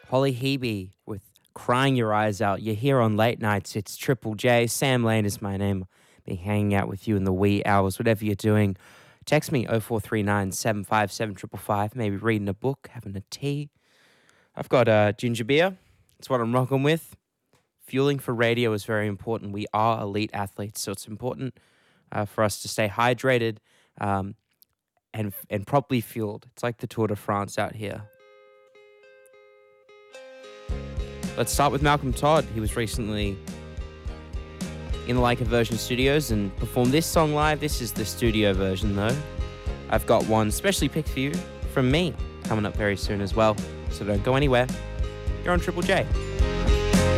Holly Hebe with Crying Your Eyes Out. You're here on Late Nights. It's Triple J. Sam Lane is my name. Be hanging out with you in the wee hours, whatever you're doing. Text me 0439 757 555. Maybe reading a book, having a tea. I've got ginger beer. That's what I'm rocking with. Fueling for radio is very important. We are elite athletes, so it's important for us to stay hydrated and properly fueled. It's like the Tour de France out here. Let's start with Malcolm Todd. He was recently in the Like a Version Studios and performed this song live. This is the studio version, though. I've got one specially picked for you from me coming up very soon as well. So don't go anywhere. You're on Triple J.